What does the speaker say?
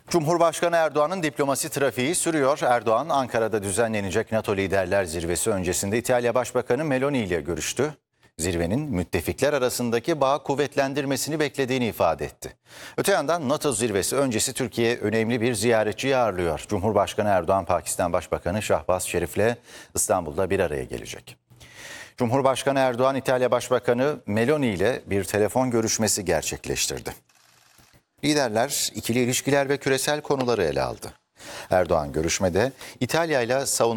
Cumhurbaşkanı Erdoğan'ın diplomasi trafiği sürüyor. Erdoğan, Ankara'da düzenlenecek NATO Liderler Zirvesi öncesinde İtalya Başbakanı Meloni ile görüştü. Zirvenin müttefikler arasındaki bağı kuvvetlendirmesini beklediğini ifade etti. Öte yandan NATO zirvesi öncesi Türkiye önemli bir ziyaretçiyi ağırlıyor. Cumhurbaşkanı Erdoğan, Pakistan Başbakanı Şahbaz Şerif'le İstanbul'da bir araya gelecek. Cumhurbaşkanı Erdoğan, İtalya Başbakanı Meloni ile bir telefon görüşmesi gerçekleştirdi. Liderler ikili ilişkiler ve küresel konuları ele aldı. Erdoğan görüşmede İtalya ile savunma